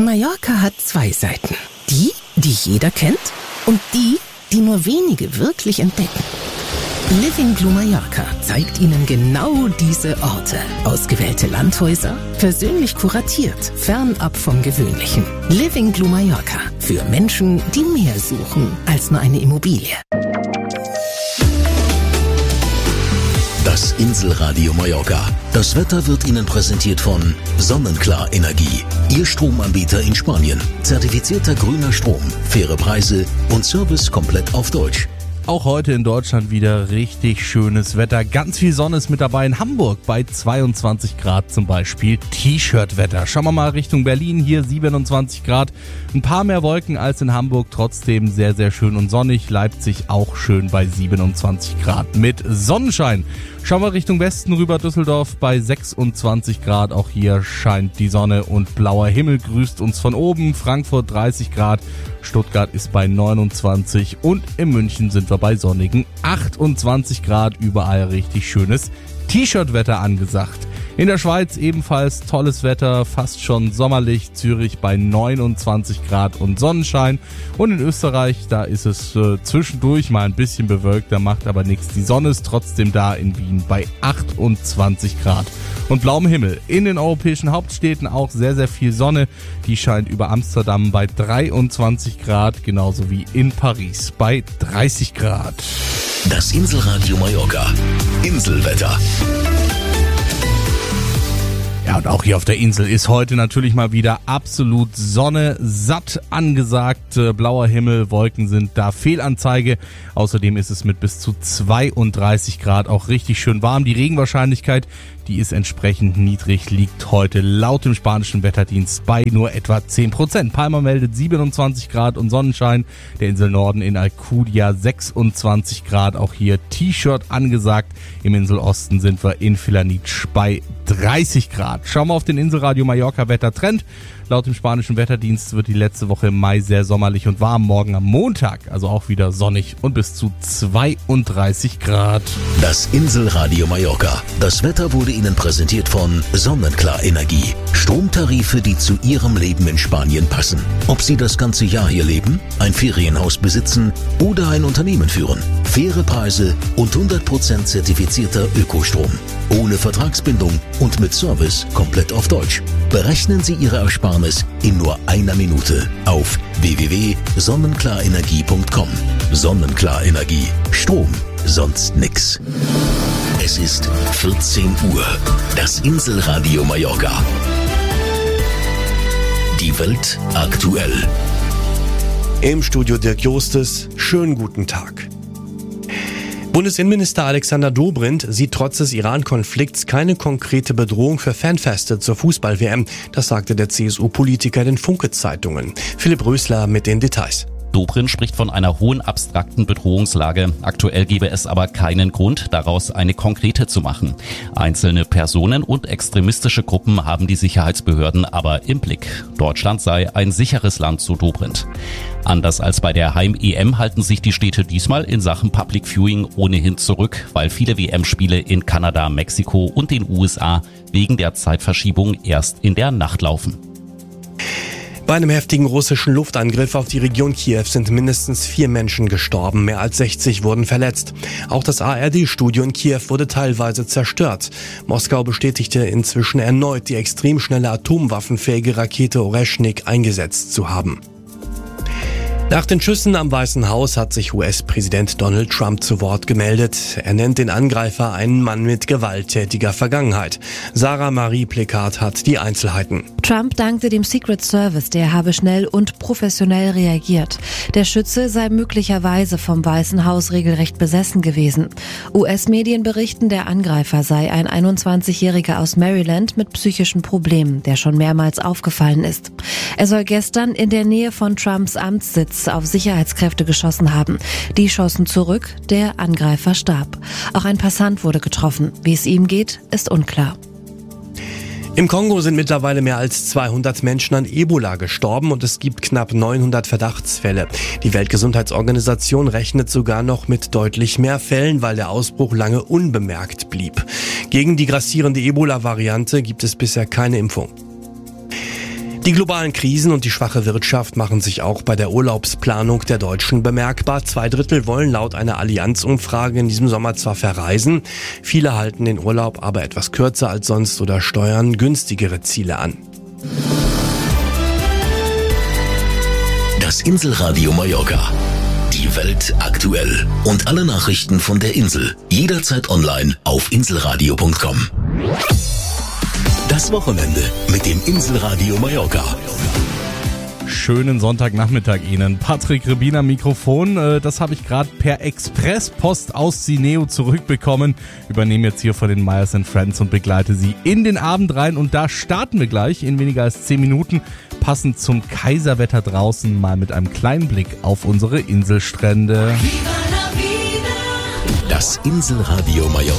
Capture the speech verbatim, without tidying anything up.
Mallorca hat zwei Seiten. Die, die jeder kennt und die, die nur wenige wirklich entdecken. Living Blue Mallorca zeigt Ihnen genau diese Orte. Ausgewählte Landhäuser, persönlich kuratiert, fernab vom Gewöhnlichen. Living Blue Mallorca. Für Menschen, die mehr suchen als nur eine Immobilie. Das Inselradio Mallorca. Das Wetter wird Ihnen präsentiert von Sonnenklar Energie. Ihr Stromanbieter in Spanien. Zertifizierter grüner Strom, faire Preise und Service komplett auf Deutsch. Auch heute in Deutschland wieder richtig schönes Wetter. Ganz viel Sonne ist mit dabei in Hamburg bei zweiundzwanzig Grad zum Beispiel. T-Shirt-Wetter. Schauen wir mal Richtung Berlin, hier siebenundzwanzig Grad. Ein paar mehr Wolken als in Hamburg, trotzdem sehr, sehr schön und sonnig. Leipzig auch schön bei siebenundzwanzig Grad mit Sonnenschein. Schauen wir Richtung Westen rüber, Düsseldorf bei sechsundzwanzig Grad. Auch hier scheint die Sonne und blauer Himmel grüßt uns von oben. Frankfurt dreißig Grad, Stuttgart ist bei neunundzwanzig und in München sind wir bei sonnigen achtundzwanzig Grad. Überall richtig schönes T-Shirt-Wetter angesagt. In der Schweiz ebenfalls tolles Wetter, fast schon sommerlich. Zürich bei neunundzwanzig Grad und Sonnenschein. Und in Österreich, da ist es äh, zwischendurch mal ein bisschen bewölkt, da macht aber nichts. Die Sonne ist trotzdem da in Wien bei achtundzwanzig Grad und blauem Himmel. In den europäischen Hauptstädten auch sehr, sehr viel Sonne. Die scheint über Amsterdam bei dreiundzwanzig Grad, genauso wie in Paris bei dreißig Grad. Das Inselradio Mallorca. Inselwetter. Ja, und auch hier auf der Insel ist heute natürlich mal wieder absolut Sonne satt angesagt. Blauer Himmel, Wolken sind da Fehlanzeige. Außerdem ist es mit bis zu zweiunddreißig Grad auch richtig schön warm. Die Regenwahrscheinlichkeit, die ist entsprechend niedrig, liegt heute laut dem spanischen Wetterdienst bei nur etwa zehn Prozent. Palma meldet siebenundzwanzig Grad und Sonnenschein. Der Insel Norden in Alcudia sechsundzwanzig Grad. Auch hier T-Shirt angesagt. Im Inselosten sind wir in Felanitsch bei dreißig Grad. Schauen wir auf den Inselradio Mallorca Wettertrend. Laut dem spanischen Wetterdienst wird die letzte Woche im Mai sehr sommerlich und warm. Morgen am Montag, also auch wieder sonnig und bis zu zweiunddreißig Grad. Das Inselradio Mallorca. Das Wetter wurde Ihnen präsentiert von Sonnenklar Energie. Stromtarife, die zu Ihrem Leben in Spanien passen. Ob Sie das ganze Jahr hier leben, ein Ferienhaus besitzen oder ein Unternehmen führen. Faire Preise und hundert Prozent zertifizierter Ökostrom. Ohne Vertragsbindung und mit Service komplett auf Deutsch. Berechnen Sie Ihre Ersparnis in nur einer Minute auf w w w punkt sonnenklarenergie punkt com. Sonnenklar Energie. Strom, sonst nix. Es ist vierzehn Uhr. Das Inselradio Mallorca. Die Welt aktuell. Im Studio Dirk Jostes. Schönen guten Tag. Bundesinnenminister Alexander Dobrindt sieht trotz des Iran-Konflikts keine konkrete Bedrohung für Fanfeste zur Fußball-W M. Das sagte der C S U-Politiker den Funke-Zeitungen. Philipp Rösler mit den Details. Dobrindt spricht von einer hohen abstrakten Bedrohungslage. Aktuell gebe es aber keinen Grund, daraus eine konkrete zu machen. Einzelne Personen und extremistische Gruppen haben die Sicherheitsbehörden aber im Blick. Deutschland sei ein sicheres Land, so Dobrindt. Anders als bei der Heim-E M halten sich die Städte diesmal in Sachen Public Viewing ohnehin zurück, weil viele W M-Spiele in Kanada, Mexiko und den U S A wegen der Zeitverschiebung erst in der Nacht laufen. Bei einem heftigen russischen Luftangriff auf die Region Kiew sind mindestens vier Menschen gestorben, mehr als sechzig wurden verletzt. Auch das A R D-Studio in Kiew wurde teilweise zerstört. Moskau bestätigte inzwischen erneut, die extrem schnelle atomwaffenfähige Rakete Oreshnik eingesetzt zu haben. Nach den Schüssen am Weißen Haus hat sich U S-Präsident Donald Trump zu Wort gemeldet. Er nennt den Angreifer einen Mann mit gewalttätiger Vergangenheit. Sarah Marie Plekat hat die Einzelheiten. Trump dankte dem Secret Service, der habe schnell und professionell reagiert. Der Schütze sei möglicherweise vom Weißen Haus regelrecht besessen gewesen. U S-Medien berichten, der Angreifer sei ein einundzwanzigjähriger aus Maryland mit psychischen Problemen, der schon mehrmals aufgefallen ist. Er soll gestern in der Nähe von Trumps Amtssitz auf Sicherheitskräfte geschossen haben. Die schossen zurück, der Angreifer starb. Auch ein Passant wurde getroffen. Wie es ihm geht, ist unklar. Im Kongo sind mittlerweile mehr als zweihundert Menschen an Ebola gestorben und es gibt knapp neunhundert Verdachtsfälle. Die Weltgesundheitsorganisation rechnet sogar noch mit deutlich mehr Fällen, weil der Ausbruch lange unbemerkt blieb. Gegen die grassierende Ebola-Variante gibt es bisher keine Impfung. Die globalen Krisen und die schwache Wirtschaft machen sich auch bei der Urlaubsplanung der Deutschen bemerkbar. Zwei Drittel wollen laut einer Allianz-Umfrage in diesem Sommer zwar verreisen, viele halten den Urlaub aber etwas kürzer als sonst oder steuern günstigere Ziele an. Das Inselradio Mallorca. Die Welt aktuell. Und alle Nachrichten von der Insel. Jederzeit online auf inselradio punkt com. Das Wochenende mit dem Inselradio Mallorca. Schönen Sonntagnachmittag Ihnen. Patrick Rebin am Mikrofon. Das habe ich gerade per Expresspost aus Sineo zurückbekommen. Übernehme jetzt hier von den Myers and Friends und begleite Sie in den Abend rein. Und da starten wir gleich in weniger als zehn Minuten. Passend zum Kaiserwetter draußen mal mit einem kleinen Blick auf unsere Inselstrände. Das Inselradio Mallorca.